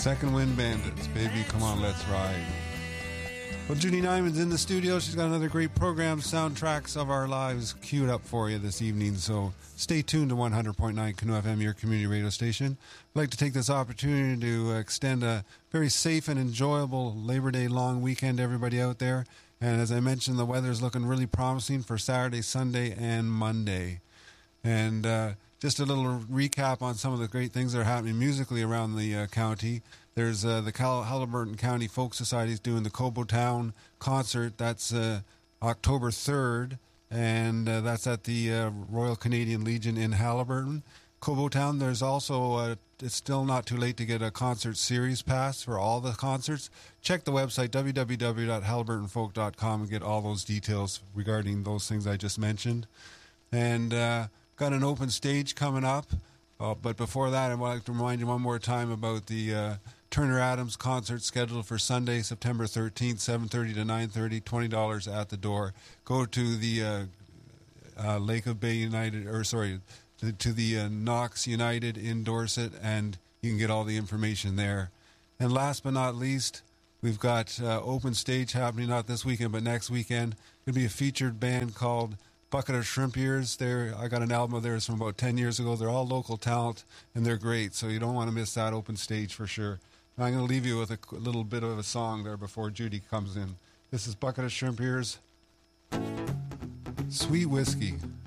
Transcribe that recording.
Second Wind Bandits, baby, come on, let's ride. Well, Judy Nyman's in the studio. She's got another great program, Soundtracks of Our Lives, queued up for you this evening. So stay tuned to 100.9 Canoe FM, your community radio station. I'd like to take this opportunity to extend a very safe and enjoyable Labor Day long weekend to everybody out there. And as I mentioned, the weather's looking really promising for Saturday, Sunday, and Monday. And just a little recap on some of the great things that are happening musically around the county. There's the Haliburton County Folk Society is doing the Cobo Town concert. That's October 3rd, and that's at the Royal Canadian Legion in Haliburton. Cobo Town, there's also, it's still not too late to get a concert series pass for all the concerts. Check the website, www.haliburtonfolk.com, and get all those details regarding those things I just mentioned. And got an open stage coming up. But before that, I'd like to remind you one more time about the Turner Adams concert scheduled for Sunday, September 13th, 7:30 to 9:30, $20 at the door. Go to the Lake of Bay United, to the Knox United in Dorset, and you can get all the information there. And last but not least, we've got open stage happening not this weekend, but next weekend. It'll be a featured band called Bucket of Shrimp Ears. I got an album of theirs from about 10 years ago. They're all local talent, and they're great, so you don't want to miss that open stage for sure. And I'm going to leave you with a little bit of a song there before Judy comes in. This is Bucket of Shrimp Ears, Sweet Whiskey.